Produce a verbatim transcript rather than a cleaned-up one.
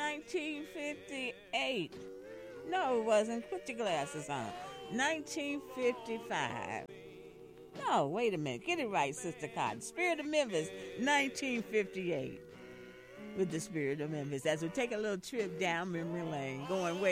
nineteen fifty-eight. No, it wasn't. Put your glasses on. nineteen fifty-five. No, wait a minute. Get it right, Sister Cotton. Spirit of Memphis, nineteen fifty-eight. With the Spirit of Memphis, as we take a little trip down memory lane, going way